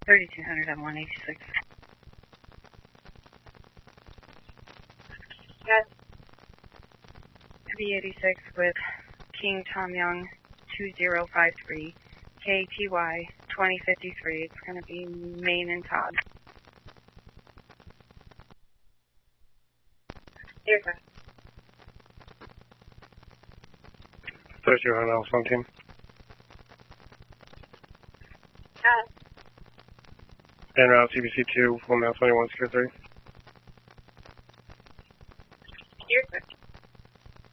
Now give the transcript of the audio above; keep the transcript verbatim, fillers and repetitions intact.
thirty-two hundred M one eighty-six. Yes. B eighty-six with King Tom Young two zero five three, K T Y twenty fifty-three. It's going to be Maine and Todd. Here's that. thirty-two hundred Alpha one team. Got it. En route C B C two, one mile twenty-one, secure three.